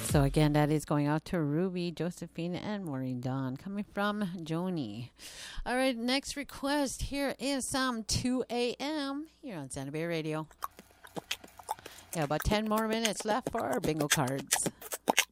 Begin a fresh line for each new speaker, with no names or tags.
So again, that is going out to Ruby, Josephine, and Maureen Dawn, coming from Joni. All right, next request here is 2 a.m. here on Santa Bay Radio. Yeah, about 10 more minutes left for our bingo cards.